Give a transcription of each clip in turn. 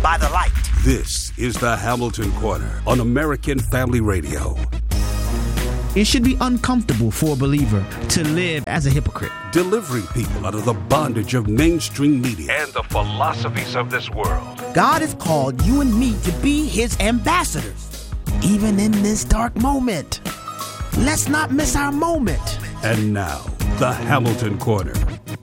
by the light. This is the Hamilton Corner on American Family Radio. It should be uncomfortable for a believer to live as a hypocrite. Delivering people out of the bondage of mainstream media and the philosophies of this world. God has called you and me to be his ambassadors, even in this dark moment. Let's not miss our moment. And now, the Hamilton Corner.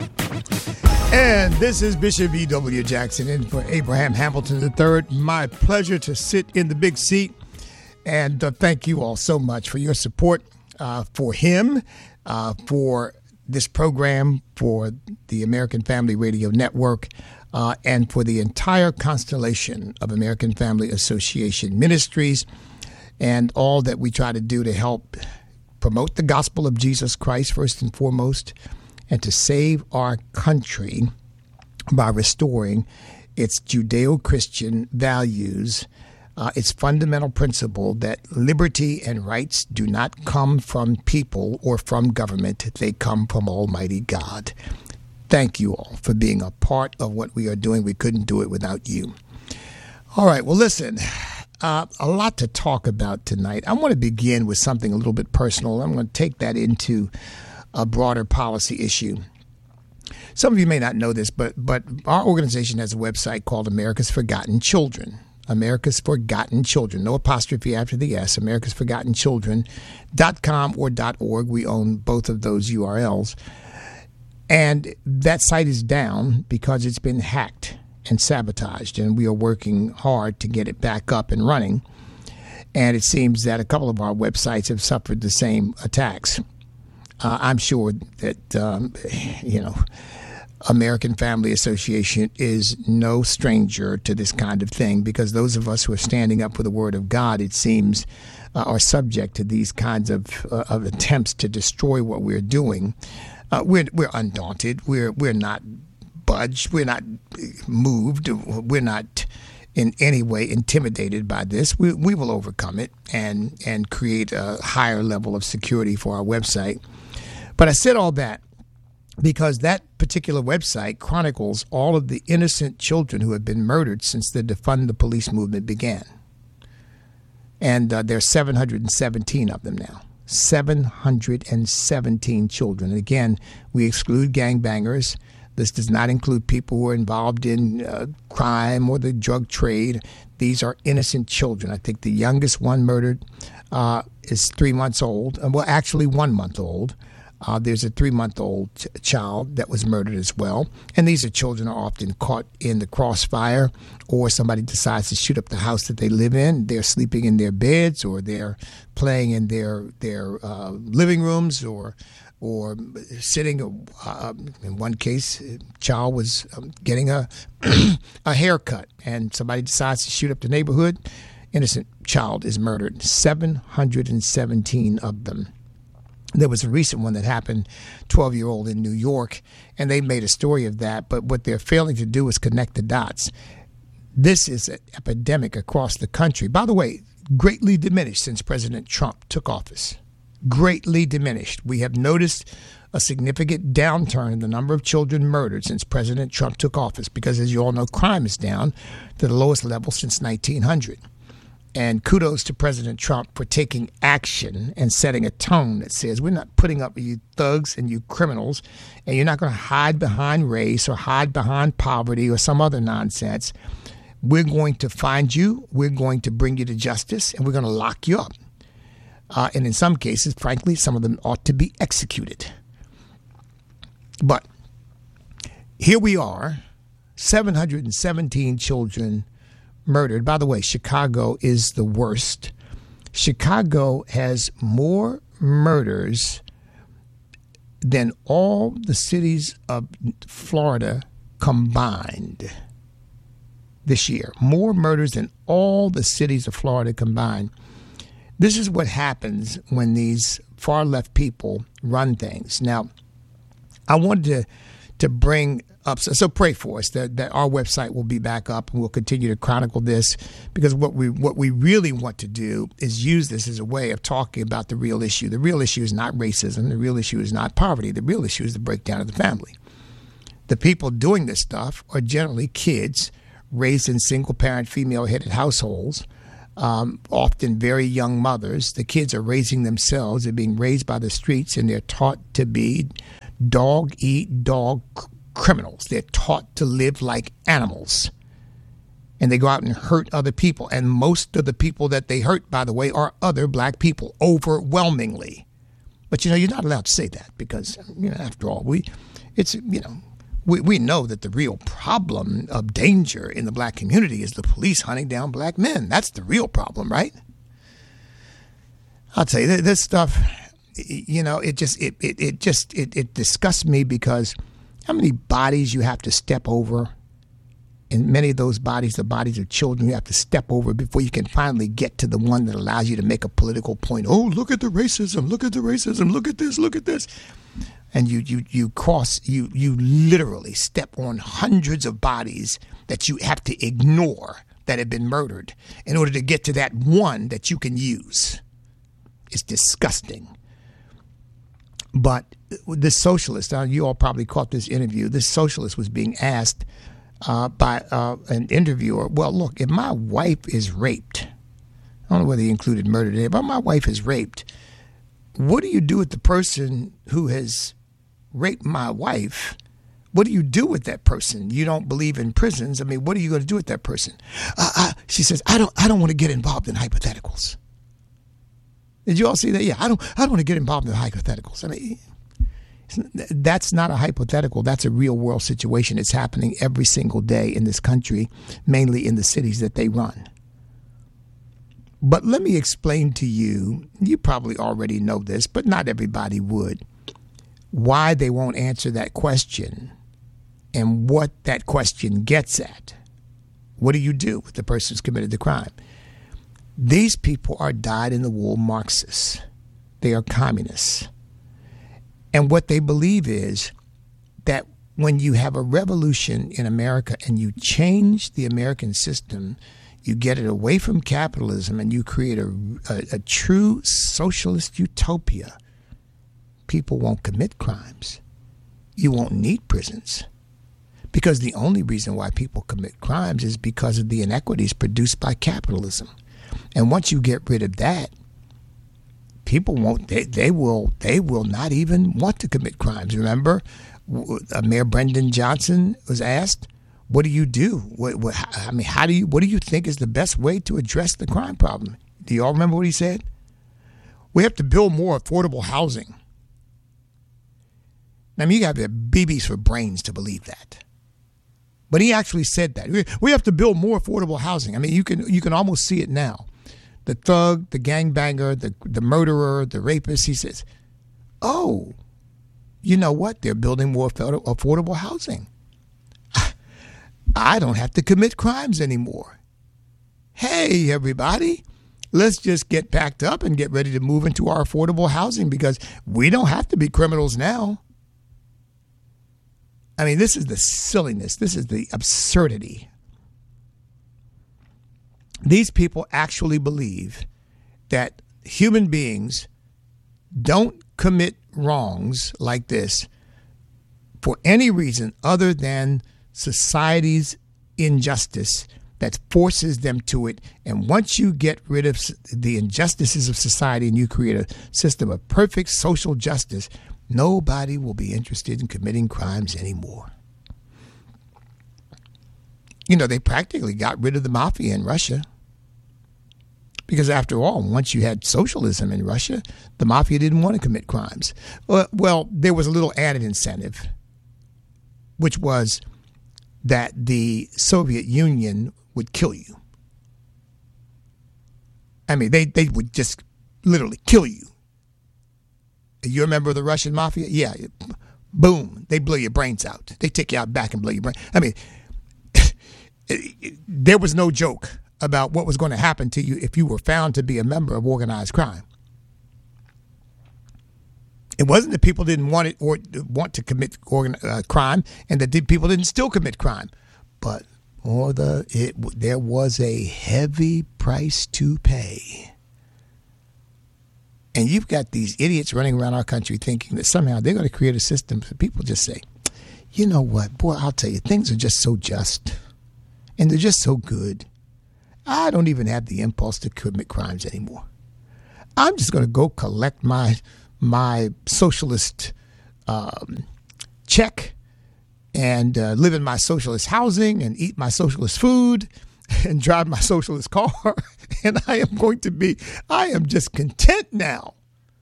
And this is Bishop E.W. Jackson in for Abraham Hamilton III. My pleasure to sit in the big seat. And thank you all so much for your support for him, for this program, for the American Family Radio Network, and for the entire constellation of American Family Association ministries and all that we try to do to help promote the gospel of Jesus Christ first and foremost, and to save our country by restoring its Judeo-Christian values, its fundamental principle that liberty and rights do not come from people or from government. They come from Almighty God. Thank you all for being a part of what we are doing. We couldn't do it without you. All right, well, listen, a lot to talk about tonight. I want to begin with something a little bit personal. I'm going to take that into a broader policy issue. Some of you may not know this, but our organization has a website called America's Forgotten Children. America's Forgotten Children. No apostrophe after the S. AmericasForgottenChildren.com or .org. We own both of those URLs. And that site is down because it's been hacked and sabotaged, and we are working hard to get it back up and running. And it seems that a couple of our websites have suffered the same attacks. I'm sure that, American Family Association is no stranger to this kind of thing, because those of us who are standing up for the Word of God, it seems, are subject to these kinds of attempts to destroy what we're doing. We're undaunted. We're not budged. We're not moved. We're not in any way intimidated by this. We will overcome it and create a higher level of security for our website. But I said all that because that particular website chronicles all of the innocent children who have been murdered since the Defund the Police movement began. And there are 717 of them now. 717 children. And again, we exclude gangbangers. This does not include people who are involved in crime or the drug trade. These are innocent children. I think the youngest one murdered is 3 months old. Well, actually 1 month old. There's a 3-month-old child that was murdered as well. And these are children who are often caught in the crossfire, or somebody decides to shoot up the house that they live in. They're sleeping in their beds, or they're playing in their living rooms, or sitting. In one case, a child was getting a haircut, and somebody decides to shoot up the neighborhood. Innocent child is murdered. 717 of them. There was a recent one that happened, 12-year-old in New York, and they made a story of that. But what they're failing to do is connect the dots. This is an epidemic across the country. By the way, greatly diminished since President Trump took office. Greatly diminished. We have noticed a significant downturn in the number of children murdered since President Trump took office because, as you all know, crime is down to the lowest level since 1900. And kudos to President Trump for taking action and setting a tone that says we're not putting up with you thugs and you criminals, and you're not going to hide behind race or hide behind poverty or some other nonsense. We're going to find you, we're going to bring you to justice, and we're going to lock you up. And in some cases, frankly, some of them ought to be executed. But here we are, 717 children murdered. By the way, Chicago is the worst. Chicago has more murders than all the cities of Florida combined this year. More murders than all the cities of Florida combined. This is what happens when these far left people run things. Now, I wanted to bring up, so pray for us that our website will be back up, and we'll continue to chronicle this, because what we really want to do is use this as a way of talking about the real issue. The real issue is not racism. The real issue is not poverty. The real issue is the breakdown of the family. The people doing this stuff are generally kids raised in single-parent, female-headed households, often very young mothers. The kids are raising themselves. They're being raised by the streets, and they're taught to be dog-eat-dog criminals. They're taught to live like animals. And they go out and hurt other people. And most of the people that they hurt, by the way, are other black people, overwhelmingly. But, you're not allowed to say that because, after all, we know that the real problem of danger in the black community is the police hunting down black men. That's the real problem, right? I'll tell you, this stuff, it disgusts me because how many bodies you have to step over, and many of those bodies, the bodies of children, you have to step over before you can finally get to the one that allows you to make a political point. Oh, look at the racism, look at the racism, look at this. And you literally step on hundreds of bodies that you have to ignore that have been murdered in order to get to that one that you can use. It's disgusting. But this socialist, you all probably caught this interview, this socialist was being asked by an interviewer, well, look, if my wife is raped, I don't know whether he included murder there, but my wife is raped, what do you do with the person who has raped my wife? What do you do with that person? You don't believe in prisons. I mean, what are you going to do with that person? She says, I don't want to get involved in hypotheticals. Did you all see that? Yeah, I don't want to get involved in hypotheticals. I mean, that's not a hypothetical. That's a real world situation. It's happening every single day in this country, mainly in the cities that they run. But let me explain to you, you probably already know this, but not everybody would, why they won't answer that question and what that question gets at. What do you do with the person who's committed the crime? These people are dyed-in-the-wool Marxists. They are communists. And what they believe is that when you have a revolution in America and you change the American system, you get it away from capitalism and you create a true socialist utopia, people won't commit crimes. You won't need prisons. Because the only reason why people commit crimes is because of the inequities produced by capitalism. And once you get rid of that, people won't, they will not even want to commit crimes. Remember, Mayor Brendan Johnson was asked, what do you do? What do you think is the best way to address the crime problem? Do you all remember what he said? We have to build more affordable housing. I mean, you got to have BBs for brains to believe that. But he actually said that. We have to build more affordable housing. I mean, you can almost see it now. The thug, the gangbanger, the murderer, the rapist, he says, oh, you know what? They're building more affordable housing. I don't have to commit crimes anymore. Hey, everybody, let's just get packed up and get ready to move into our affordable housing because we don't have to be criminals now. I mean, this is the silliness. This is the absurdity. These people actually believe that human beings don't commit wrongs like this for any reason other than society's injustice that forces them to it. And once you get rid of the injustices of society and you create a system of perfect social justice, nobody will be interested in committing crimes anymore. You know, they practically got rid of the mafia in Russia. Because after all, once you had socialism in Russia, the mafia didn't want to commit crimes. Well, there was a little added incentive, which was that the Soviet Union would kill you. I mean, they would just literally kill you. You remember the Russian mafia? Yeah. Boom. They blow your brains out. They take you out back and blow your brain. I mean, there was no joke about what was going to happen to you if you were found to be a member of organized crime. It wasn't that people didn't want it or want to commit crime and that people didn't still commit crime, but there was a heavy price to pay. And you've got these idiots running around our country thinking that somehow they're going to create a system for people just say, you know what, boy, I'll tell you, things are just so just. and they're just so good. I don't even have the impulse to commit crimes anymore. I'm just going to go collect my socialist check and live in my socialist housing and eat my socialist food and drive my socialist car. And I am just content now.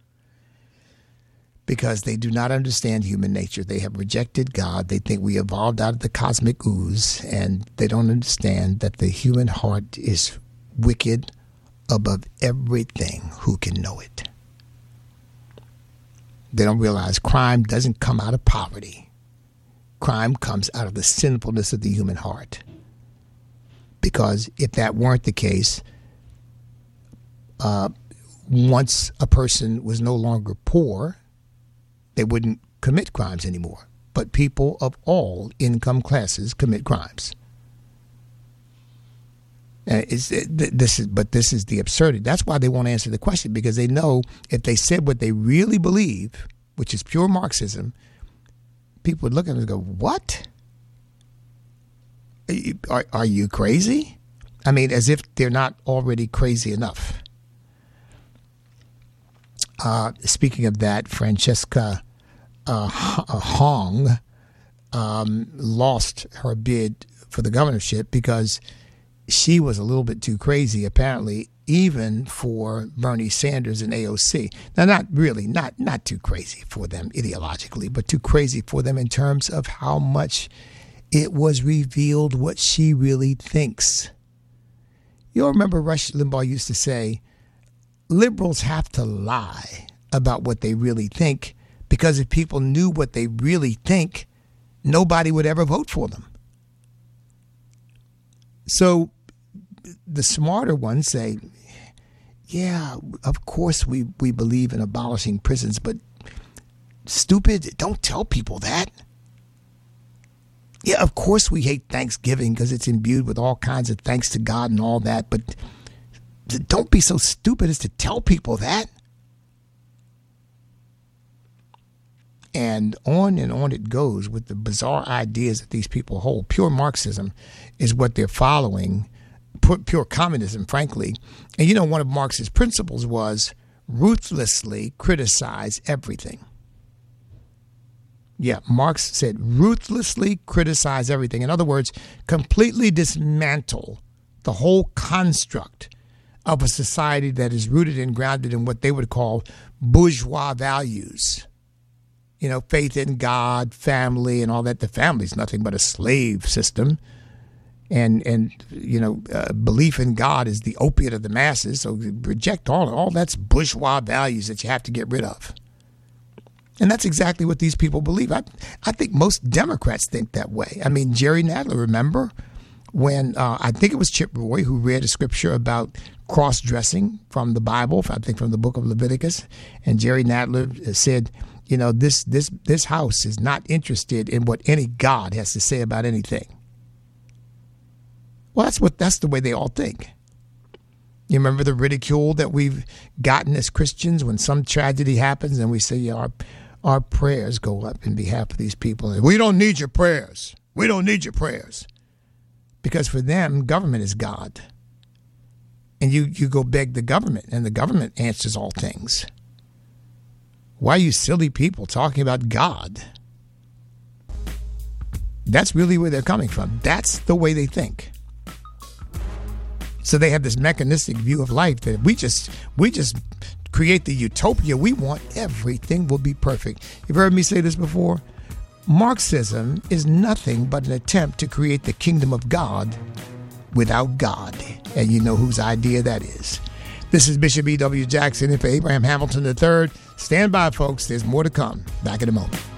Because they do not understand human nature. They have rejected God. They think we evolved out of the cosmic ooze, and they don't understand that the human heart is wicked above everything. Who can know it? They don't realize crime doesn't come out of poverty. Crime comes out of the sinfulness of the human heart. Because if that weren't the case, once a person was no longer poor, they wouldn't commit crimes anymore. But people of all income classes commit crimes. This is the absurdity. That's why they won't answer the question, because they know if they said what they really believe, which is pure Marxism, people would look at them and go, "What? Are you crazy?" I mean, as if they're not already crazy enough. Speaking of that, Francesca Hong lost her bid for the governorship because she was a little bit too crazy, apparently, even for Bernie Sanders and AOC. Now, not too crazy for them ideologically, but too crazy for them in terms of how much it was revealed what she really thinks. You'll remember Rush Limbaugh used to say, liberals have to lie about what they really think, because if people knew what they really think, nobody would ever vote for them. So the smarter ones say, yeah, of course we believe in abolishing prisons, but stupid, don't tell people that. Yeah, of course we hate Thanksgiving because it's imbued with all kinds of thanks to God and all that, but don't be so stupid as to tell people that. And on it goes with the bizarre ideas that these people hold. Pure Marxism is what they're following, pure communism, frankly. And you know, one of Marx's principles was ruthlessly criticize everything. Yeah, Marx said ruthlessly criticize everything. In other words, completely dismantle the whole construct of a society that is rooted and grounded in what they would call bourgeois values. You know, faith in God, family, and all that. The family is nothing but a slave system. And you know, belief in God is the opiate of the masses. So reject all that's bourgeois values that you have to get rid of. And that's exactly what these people believe. I think most Democrats think that way. I mean, Jerry Nadler, remember when I think it was Chip Roy who read a scripture about cross-dressing from the Bible, I think from the book of Leviticus. And Jerry Nadler said, you know, this house is not interested in what any God has to say about anything. Well, that's the way they all think. You remember the ridicule that we've gotten as Christians when some tragedy happens and we say, yeah, our prayers go up in behalf of these people. And we don't need your prayers. We don't need your prayers. Because for them, government is God. And you go beg the government, and the government answers all things. Why are you silly people talking about God? That's really where they're coming from. That's the way they think. So they have this mechanistic view of life that we just create the utopia we want, everything will be perfect. You've heard me say this before. Marxism is nothing but an attempt to create the kingdom of God without God. And you know whose idea that is. This is Bishop E.W. Jackson, and for Abraham Hamilton III. Stand by, folks. There's more to come. Back in a moment.